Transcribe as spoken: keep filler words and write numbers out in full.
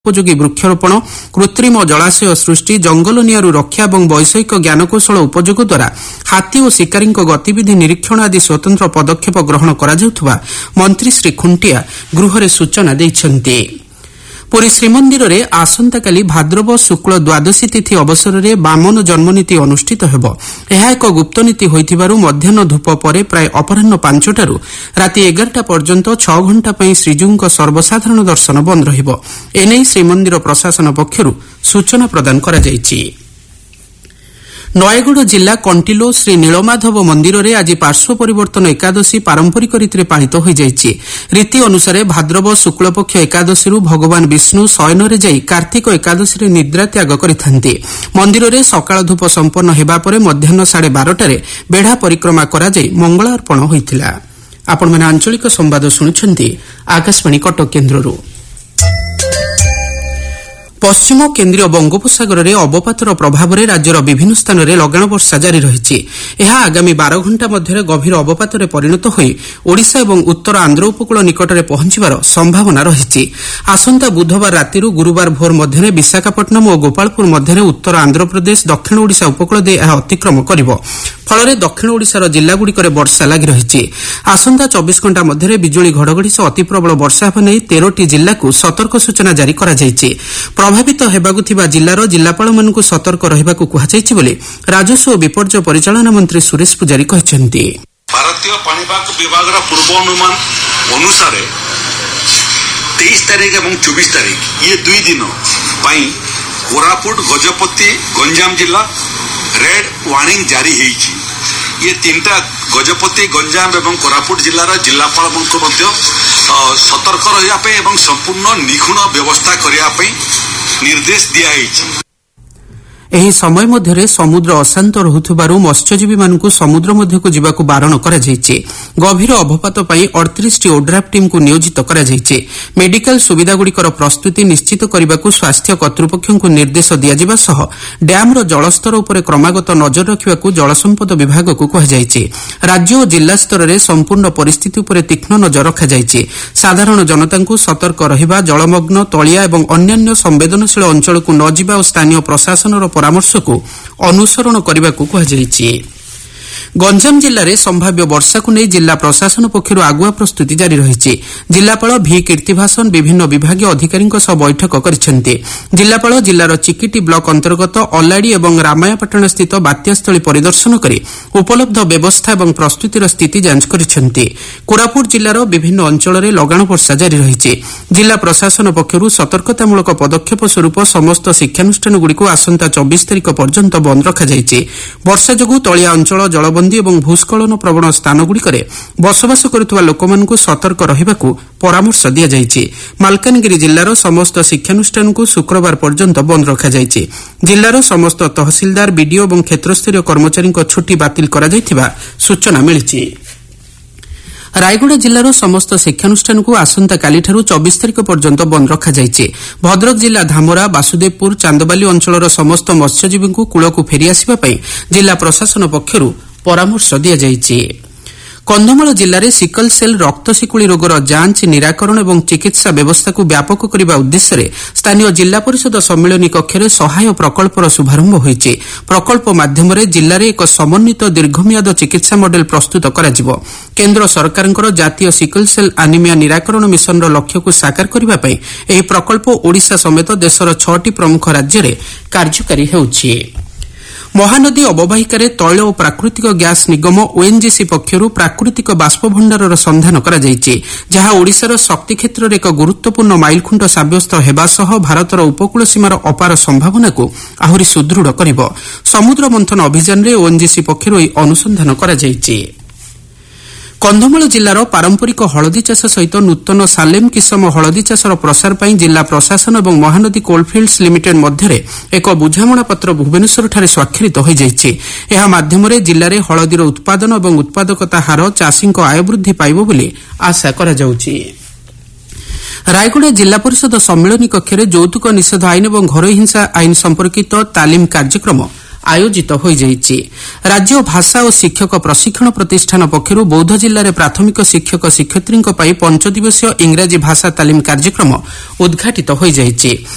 ଉପଯୋଗୀ ବୃକ୍ଷରୋପଣ, କୃତ୍ରିମ ଜଳାଶୟ ସୃଷ୍ଟି, ଜଙ୍ଗଲ ନିଆଁରୁ ରକ୍ଷା ଏବଂ ବୈଷୟିକ ଜ୍ଞାନକୌଶଳ ଉପଯୋଗ ଦ୍ୱାରା ହାତୀ ଓ ଶିକାରୀଙ୍କ ଗତିବିଧି ନିରୀକ୍ଷଣ ଆଦି ସ୍ୱତନ୍ତ୍ର ପଦକ୍ଷେପ ଗ୍ରହଣ କରାଯାଉଥିବା ମନ୍ତ୍ରୀ ଶ୍ରୀ ଖୁଣ୍ଟିଆ ଗୃହରେ ସୂଚନା ଦେଇଛନ୍ତି। ପୁରୀ ଶ୍ରୀମନ୍ଦିରରେ ଆସନ୍ତାକାଲି ଭାଦ୍ରବ ଶୁକ୍ଳ ଦ୍ୱାଦଶୀ ତିଥି ଅବସରରେ ବାମନ ଜନ୍ମନୀତି ଅନୁଷ୍ଠିତ ହେବ। ଏହା ଏକ ଗୁପ୍ତନୀତି ହୋଇଥିବାରୁ ମଧ୍ୟାହ୍ନ ଧୂପ ପରେ ପ୍ରାୟ ଅପରାହ୍ନ ପାଞ୍ଚଟାରୁ ରାତି ଏଗାରଟା ପର୍ଯ୍ୟନ୍ତ ଛଅ ଘଣ୍ଟା ପାଇଁ ଶ୍ରୀଜୀଉଙ୍କ ସର୍ବସାଧାରଣ ଦର୍ଶନ ବନ୍ଦ ରହିବ। ଏନେଇ ଶ୍ରୀମନ୍ଦିର ପ୍ରଶାସନ ପକ୍ଷରୁ ସୂଚନା ପ୍ରଦାନ କରାଯାଇଛି। ନୟାଗଡ଼ ଜିଲ୍ଲା କଣ୍ଟିଲୋ ଶ୍ରୀ ନୀଳମାଧବ ମନ୍ଦିରରେ ଆଜି ପାର୍ଶ୍ୱ ପରିବର୍ତ୍ତନ ଏକାଦଶୀ ପାରମ୍ପରିକ ରୀତିରେ ପାଳିତ ହୋଇଯାଇଛି। ରୀତି ଅନୁସାରେ ଭାଦ୍ରବ ଶୁକ୍ଳପକ୍ଷ ଏକାଦଶୀରୁ ଭଗବାନ ବିଷ୍ଣୁ ଶୟନରେ ଯାଇ କାର୍ତ୍ତିକ ଏକାଦଶୀରେ ନିଦ୍ରା ତ୍ୟାଗ କରିଥାନ୍ତି। ମନ୍ଦିରରେ ସକାଳ ଧୂପ ସମ୍ପନ୍ନ ହେବା ପରେ ମଧ୍ୟାହ୍ନ ସାଢ଼େ ବାରଟାରେ ବେଢ଼ା ପରିକ୍ରମା କରାଯାଇ ମଙ୍ଗଳାର୍ପଣ ହୋଇଥିଲା। ଆପଣମାନେ ଆଞ୍ଚଳିକ ସମ୍ବାଦ ଶୁଣୁଛନ୍ତି ଆକାଶବାଣୀ କଟକ କେନ୍ଦ୍ରରୁ। ପଶ୍ଚିମ କେନ୍ଦ୍ରୀୟ ବଙ୍ଗୋପସାଗରରେ ଅବପାତର ପ୍ରଭାବରେ ରାଜ୍ୟର ବିଭିନ୍ନ ସ୍ଥାନରେ ଲଗାଣ ବର୍ଷା ଜାରି ରହିଛି। ଏହା ଆଗାମୀ ବାର ଘଣ୍ଟା ମଧ୍ୟରେ ଗଭୀର ଅବପାତରେ ପରିଣତ ହୋଇ ଓଡ଼ିଶା ଏବଂ ଉତ୍ତର ଆନ୍ଧ୍ର ଉପକୂଳ ନିକଟରେ ପହଞ୍ଚିବାର ସମ୍ଭାବନା ରହିଛି। ଆସନ୍ତା ବୁଧବାର ରାତିରୁ ଗୁରୁବାର ଭୋର ମଧ୍ୟରେ ବିଶାଖାପଟ୍ଟନମ ଓ ଗୋପାଳପୁର ମଧ୍ୟରେ ଉତ୍ତର ଆନ୍ଧ୍ରପ୍ରଦେଶ ଦକ୍ଷିଣ ଓଡ଼ିଶା ଉପକୂଳ ଦେଇ ଏହା ଅତିକ୍ରମ କରିବ। ଫଳରେ ଦକ୍ଷିଣ ଓଡ଼ିଶାର ଜିଲ୍ଲାଗୁଡ଼ିକରେ ବର୍ଷା ଲାଗି ରହିଛି। ଆସନ୍ତା ଚବିଶ ଘଣ୍ଟା ମଧ୍ୟରେ ବିଜୁଳି ଘଡ଼ଘଡ଼ି ସହ ଅତି ପ୍ରବଳ ବର୍ଷା ହେବା ନେଇ ତେରଟି ଜିଲ୍ଲାକୁ ସତର୍କ ସୂଚନା ଜାରି କରାଯାଇଛି। ପ୍ରଭାବିତ ହେବାକୁ ଥିବା ଜିଲ୍ଲାର ଜିଲ୍ଲାପାଳମାନଙ୍କୁ ସତର୍କ ରହିବାକୁ କୁହାଯାଇଛି ବୋଲି ରାଜସ୍ୱ ଓ ବିପର୍ଯ୍ୟୟ ପରିଚାଳନା ମନ୍ତ୍ରୀ ସୁରେଶ ପୂଜାରୀ କହିଛନ୍ତି। ଭାରତୀୟ ପାଣିପାଗ ବିଭାଗର ପୂର୍ବ ଅନୁମାନ ଅନୁସାରେ ତେଇଶ ତାରିଖ ଏବଂ ଚବିଶ ତାରିଖ ଇଏ ଦୁଇ ଦିନ ପାଇଁ କୋରାପୁଟ, ଗଜପତି, ଗଞ୍ଜାମ ଜିଲ୍ଲା ରେଡ୍ ୱାର୍ଣ୍ଣିଂ ଜାରି ହୋଇଛି। ଇଏ ତିନିଟା ଗଜପତି, ଗଞ୍ଜାମ ଏବଂ କୋରାପୁଟ ଜିଲ୍ଲାର ଜିଲ୍ଲାପାଳମାନଙ୍କୁ ମଧ୍ୟ ସତର୍କ ରହିବା ପାଇଁ ଏବଂ ସମ୍ପୂର୍ଣ୍ଣ ନିଖୁଣ ବ୍ୟବସ୍ଥା କରିବା ପାଇଁ ନିର୍ଦ୍ଦେଶ ଦିଆଯାଇଛି। ଏହି ସମୟ ମଧ୍ୟରେ ସମୁଦ୍ର ଅଶାନ୍ତ ରହୁଥିବାରୁ ମତ୍ସ୍ୟଜୀବୀମାନଙ୍କୁ ସମୁଦ୍ର ମଧ୍ୟକୁ ଯିବାକୁ ବାରଣ କରାଯାଇଛି। ଗଭୀର ଅବପାତ ପାଇଁ ଅଠତିରିଶଟି ଓଡ୍ରାଫ୍ ଟିମ୍କୁ ନିୟୋଜିତ କରାଯାଇଛି। ମେଡିକାଲ ସୁବିଧାଗୁଡ଼ିକର ପ୍ରସ୍ତୁତି ନିଶ୍ଚିତ କରିବାକୁ ସ୍ୱାସ୍ଥ୍ୟ କର୍ତ୍ତୃପକ୍ଷଙ୍କୁ ନିର୍ଦ୍ଦେଶ ଦିଆଯିବା ସହ ଡ୍ୟାମ୍ର ଜଳସ୍ତର ଉପରେ କ୍ରମାଗତ ନଜର ରଖିବାକୁ ଜଳସମ୍ପଦ ବିଭାଗକୁ କୁହାଯାଇଛି। ରାଜ୍ୟ ଓ ଜିଲ୍ଲା ସ୍ତରରେ ସମ୍ପୂର୍ଣ୍ଣ ପରିସ୍ଥିତି ଉପରେ ତୀକ୍ଷ୍ଣ ନଜର ରଖାଯାଇଛି। ସାଧାରଣ ଜନତାଙ୍କୁ ସତର୍କ ରହିବା, ଜଳମଗ୍ନ, ତଳିଆ ଏବଂ ଅନ୍ୟାନ୍ୟ ସମ୍ବେଦନଶୀଳ ଅଞ୍ଚଳକୁ ନ ଯିବା ଓ ସ୍ଥାନୀୟ ପ୍ରଶାସନର ପରାମର୍ଶକୁ ଅନୁସରଣ କରିବାକୁ କୁହାଯାଇଛି। ଗଞ୍ଜାମ ଜିଲ୍ଲାରେ ସମ୍ଭାବ୍ୟ ବର୍ଷାକୁ ନେଇ ଜିଲ୍ଲା ପ୍ରଶାସନ ପକ୍ଷରୁ ଆଗୁଆ ପ୍ରସ୍ତୁତି ଜାରି ରହିଛି। ଜିଲ୍ଲାପାଳ ଭି କୀର୍ତ୍ତିଭାସନ ବିଭିନ୍ନ ବିଭାଗୀୟ ଅଧିକାରୀଙ୍କ ସହ ବୈଠକ କରିଛନ୍ତି। ଜିଲ୍ଲାପାଳ ଜିଲ୍ଲାର ଚିକିଟି ବ୍ଲକ ଅନ୍ତର୍ଗତ ଅଲାଡ଼ି ଏବଂ ରାମାୟାପାଟଣାସ୍ଥିତ ବାତ୍ୟାସ୍ଥଳୀ ପରିଦର୍ଶନ କରି ଉପଲବ୍ଧ ବ୍ୟବସ୍ଥା ଏବଂ ପ୍ରସ୍ତୁତିର ସ୍ଥିତି ଯାଞ୍ଚ କରିଛନ୍ତି। କୋରାପୁଟ ଜିଲ୍ଲାର ବିଭିନ୍ନ ଅଞ୍ଚଳରେ ଲଗାଣ ବର୍ଷା ଜାରି ରହିଛି। ଜିଲ୍ଲା ପ୍ରଶାସନ ପକ୍ଷରୁ ସତର୍କତାମୂଳକ ପଦକ୍ଷେପ ସ୍ୱରୂପ ସମସ୍ତ ଶିକ୍ଷାନୁଷ୍ଠାନଗୁଡ଼ିକୁ ଆସନ୍ତା ଚବିଶ ତାରିଖ ପର୍ଯ୍ୟନ୍ତ ବନ୍ଦ ରଖାଯାଇଛି। ବର୍ଷା ଯୋଗୁଁ ତଳିଆ ଅଞ୍ଚଳ ଜଳବନ୍ଦୀ ଏବଂ ଭୂସ୍ଖଳନ ପ୍ରବଣ ସ୍ଥାନଗୁଡ଼ିକରେ ବସବାସ କରୁଥିବା ଲୋକମାନଙ୍କୁ ସତର୍କ ରହିବାକୁ ପରାମର୍ଶ ଦିଆଯାଇଛି। ମାଲକାନଗିରି ଜିଲ୍ଲାର ସମସ୍ତ ଶିକ୍ଷାନୁଷ୍ଠାନକୁ ଶୁକ୍ରବାର ପର୍ଯ୍ୟନ୍ତ ବନ୍ଦ ରଖାଯାଇଛି। ଜିଲ୍ଲାର ସମସ୍ତ ତହସିଲଦାର, ବିଡିଓ ଏବଂ କ୍ଷେତ୍ରସ୍ତରୀୟ କର୍ମଚାରୀଙ୍କ ଛୁଟି ବାତିଲ କରାଯାଇଥିବା ସୂଚନା ମିଳିଛି। ରାୟଗଡ଼ା ଜିଲ୍ଲାର ସମସ୍ତ ଶିକ୍ଷାନୁଷ୍ଠାନକୁ ଆସନ୍ତାକାଲିଠାରୁ ଚବିଶ ତାରିଖ ପର୍ଯ୍ୟନ୍ତ ବନ୍ଦ ରଖାଯାଇଛି। ଭଦ୍ରକ ଜିଲ୍ଲା ଧାମରା, ବାସୁଦେବପୁର, ଚାନ୍ଦବାଲି ଅଞ୍ଚଳର ସମସ୍ତ ମତ୍ସ୍ୟଜୀବୀଙ୍କୁ କୂଳକୁ ଫେରିଆସିବା ପାଇଁ ଜିଲ୍ଲା ପ୍ରଶାସନ ପକ୍ଷରୁ ପରାମର୍ଶ ଦିଆଯାଇଛି। କନ୍ଧମାଳ ଜିଲ୍ଲାରେ ସିକଲ ସେଲ୍ ରକ୍ତ ଶିକୁଳି ରୋଗର ଯାଞ୍ଚ, ନିରାକରଣ ଏବଂ ଚିକିତ୍ସା ବ୍ୟବସ୍ଥାକୁ ବ୍ୟାପକ କରିବା ଉଦ୍ଦେଶ୍ୟରେ ସ୍ଥାନୀୟ ଜିଲ୍ଲା ପରିଷଦ ସମ୍ମିଳନୀ କକ୍ଷରେ ସହାୟ ପ୍ରକଳ୍ପର ଶୁଭାରମ୍ଭ ହୋଇଛି। ପ୍ରକଳ୍ପ ମାଧ୍ୟମରେ ଜିଲ୍ଲାରେ ଏକ ସମନ୍ୱିତ ଦୀର୍ଘମିଆଦ ଚିକିତ୍ସା ମଡେଲ୍ ପ୍ରସ୍ତୁତ କରାଯିବ। କେନ୍ଦ୍ର ସରକାରଙ୍କର ଜାତୀୟ ସିକଲ ସେଲ୍ ଆନିମିଆ ନିରାକରଣ ମିଶନର ଲକ୍ଷ୍ୟକୁ ସାକାର କରିବା ପାଇଁ ଏହି ପ୍ରକଳ୍ପ ଓଡ଼ିଶା ସମେତ ଦେଶର ଛଅଟି ପ୍ରମୁଖ ରାଜ୍ୟରେ କାର୍ଯ୍ୟକାରୀ ହେଉଛି। ମହାନଦୀ ଅବବାହିକାରେ ତୈଳ ଓ ପ୍ରାକୃତିକ ଗ୍ୟାସ୍ ନିଗମ ଓଏନ୍ଜିସି ପକ୍ଷରୁ ପ୍ରାକୃତିକ ବାଷ୍ପ ଭଣ୍ଡାରର ସନ୍ଧାନ କରାଯାଇଛି, ଯାହା ଓଡ଼ିଶାର ଶକ୍ତି କ୍ଷେତ୍ରରେ ଏକ ଗୁରୁତ୍ୱପୂର୍ଣ୍ଣ ମାଇଲଖୁଣ୍ଟ ସାବ୍ୟସ୍ତ ହେବା ସହ ଭାରତର ଉପକୂଳ ସୀମାର ଅପାର ସମ୍ଭାବନାକୁ ଆହୁରି ସୁଦୃଢ଼ କରିବ। ସମୁଦ୍ର ମନ୍ଥନ ଅଭିଯାନରେ ଓଏନ୍ଜିସି ପକ୍ଷରୁ ଏହି ଅନୁସନ୍ଧାନ କରାଯାଇଛି। କନ୍ଧମାଳ ଜିଲ୍ଲାର ପାରମ୍ପରିକ ହଳଦୀ ଚାଷ ସହିତ ନୂତନ ସାଲେମ କିସମ ହଳଦୀ ଚାଷର ପ୍ରସାର ପାଇଁ ଜିଲ୍ଲା ପ୍ରଶାସନ ଏବଂ ମହାନଦୀ କୋଲଫିଲ୍ଡସ୍ ଲିମିଟେଡ୍ ମଧ୍ୟରେ ଏକ ବୁଝାମଣାପତ୍ର ଭୁବନେଶ୍ୱରଠାରେ ସ୍ୱାକ୍ଷରିତ ହୋଇଯାଇଛି। ଏହା ମାଧ୍ୟମରେ ଜିଲ୍ଲାରେ ହଳଦୀର ଉତ୍ପାଦନ ଏବଂ ଉତ୍ପାଦକତା ହାର, ଚାଷୀଙ୍କ ଆୟ ବୃଦ୍ଧି ପାଇବ ବୋଲି ଆଶା କରାଯାଉଛି। ରାୟଗଡ଼ା ଜିଲ୍ଲା ପରିଷଦ ସମ୍ମିଳନୀ କକ୍ଷରେ ଯୌତୁକ ନିଷେଧ ଆଇନ ଏବଂ ଘରୋଇ ହିଂସା ଆଇନ ସମ୍ପର୍କିତ ତାଲିମ କାର୍ଯ୍ୟକ୍ରମ ଆୟୋଜିତ ହୋଇଯାଇଛି। ରାଜ୍ୟ ଭାଷା ଓ ଶିକ୍ଷକ ପ୍ରଶିକ୍ଷଣ ପ୍ରତିଷ୍ଠାନ ପକ୍ଷରୁ ବୌଦ୍ଧ ଜିଲ୍ଲାରେ ପ୍ରାଥମିକ ଶିକ୍ଷକ ଶିକ୍ଷୟିତ୍ରୀଙ୍କ ପାଇଁ ପଞ୍ଚଦିବସୀୟ ଇଂରାଜୀ ଭାଷା ତାଲିମ କାର୍ଯ୍ୟକ୍ରମ ଉଦ୍ଘାଟିତ ହୋଇଯାଇଛି।